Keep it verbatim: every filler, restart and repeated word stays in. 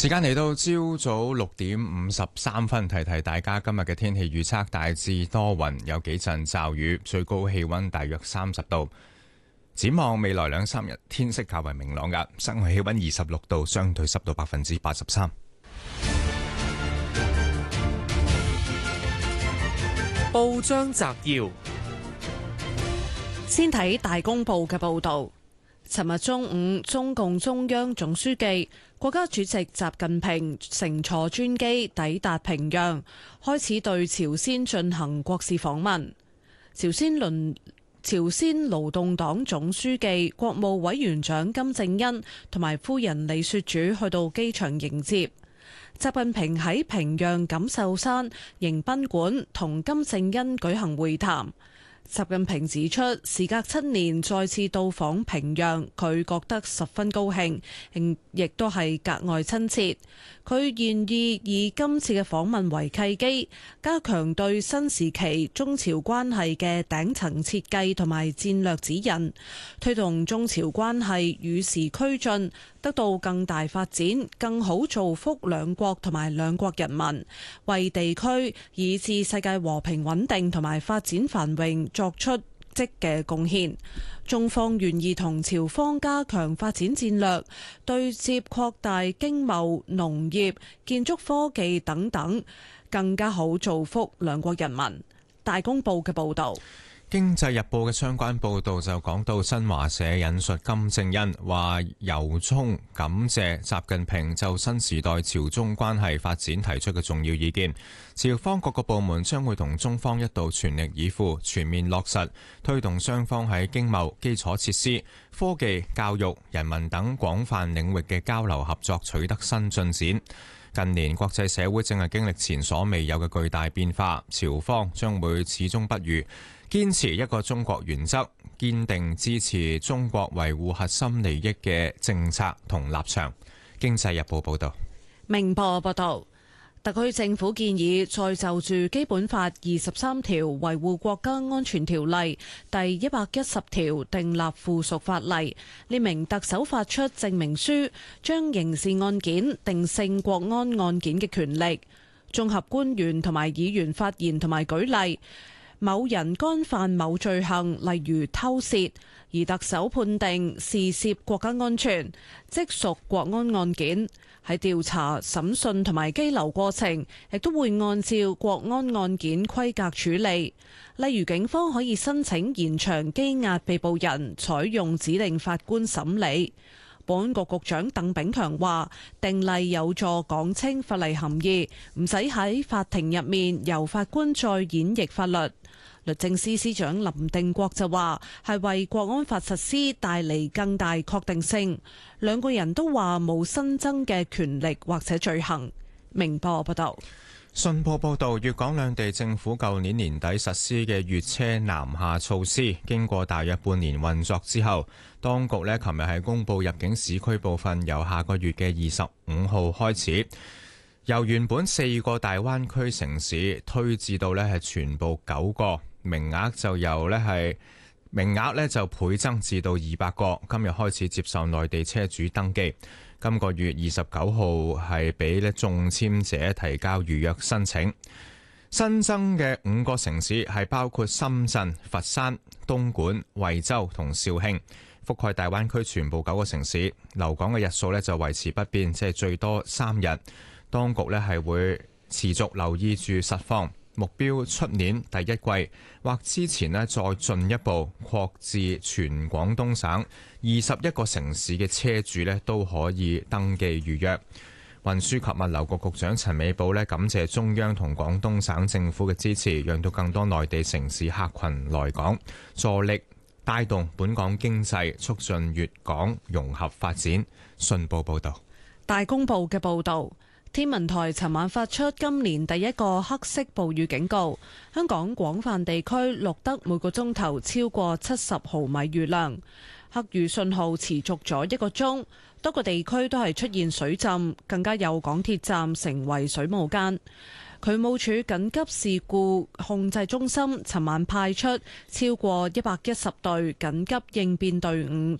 時間嚟到朝早六點五十三分，提提大家今日嘅天氣預測，大致多雲，有幾陣驟雨，最高氣溫大約三十度。展望未來兩三日，天色較為明朗㗎，室外氣溫二十六度，相對濕度百分之八十三。 報章摘要， 先睇大公報嘅報道。尋日中午，中共中央總書記、國家主席習近平乘坐專機抵達平壤，開始對朝鮮進行國事訪問。朝鮮輪朝鮮勞動黨總書記、國務委員長金正恩同埋夫人李雪主去到機場迎接。習近平喺平壤錦繡山迎賓館同金正恩舉行會談。習近平指出，時隔七年再次到訪平壤，佢覺得十分高興，亦都係格外親切。佢願意以今次嘅訪問為契機，加強對新時期中朝關係嘅頂層設計同埋戰略指引，推動中朝關係與時俱進，得到更大發展，更好造福兩國同埋兩國人民，為地區以至世界和平穩定同埋發展繁榮作出積嘅貢獻。中方願意同朝方加強發展戰略，對接擴大經貿、農業、建築科技等等，更加好造福兩國人民。大公報嘅報導。 經濟日報嘅相關報導就講到，新華社引述金正恩話，由衷感謝習近平就新時代朝中關係發展提出嘅重要意見。朝方各個部門將會同中方一道全力以赴，全面落實推動雙方喺經貿、基礎設施、科技、教育、人民等廣泛領域嘅交流合作取得新進展。近年國際社會正係經歷前所未有嘅巨大變化，朝方將會始終不渝堅持一個中國原則，堅定支持中國維護核心利益嘅政策同立場。經濟日報報道。 明報報道，特區政府建議再就住基本法二十三條維護國家安全條例第一百一十條訂立附屬法例，列明特首發出證明書將刑事案件定性國安案件嘅權力。綜合官員同埋議員發言同埋舉例，某人干犯某罪行，例如偷竊，而特首判定事涉國家安全，即屬國安案件。喺調查、審訊同埋羈留過程，亦都會按照國安案件規格處理。例如，警方可以申請延長羈押被捕人，採用指定法官審理。保安局局長鄧炳強話，訂例有助講清法例含義，唔使喺法庭入面由法官再演繹法律。律政司司長林定國就話，係為國安法實施帶嚟更大確定性。兩個人都話冇新增嘅權力或者罪行。明報報道。 信報報導，粵港兩地政府舊年年底實施嘅粵車南下措施，經過大約半年運作之後，當局呢琴日係公佈入境市區部分由下個月嘅二十五號開始，由原本四個大灣區城市推至到呢係全部九個，名額就由呢係名額呢就倍增至到二百個。今日開始接受內地車主登記。今個月二十九號係俾咧中簽者提交預約申請。新增嘅五個城市係包括深圳、佛山、東莞、惠州同肇慶，覆蓋大灣區全部九個城市。留港嘅日數咧就維持不變，即係最多三日。當局咧係會持續留意住實況，目標出年第一季或之前咧再進一步擴至全廣東省二十一個城市嘅車主咧都可以登記預約。運輸及物流局局長陳美寶咧感謝中央同廣東省政府嘅支持，讓到更多內地城市客群來港，助力帶動本港經濟，促進粵港融合發展。信報報道。 大公報嘅報導。天文台尋晚發出今年第一個黑色暴雨警告，香港廣泛地區錄得每個鐘頭超過七十毫米雨量。黑雨信號持續咗一個鐘，多個地區都係出現水浸，更加有港鐵站成為水霧間。渠務署緊急事故控制中心尋晚派出超過一百一十隊緊急應變隊伍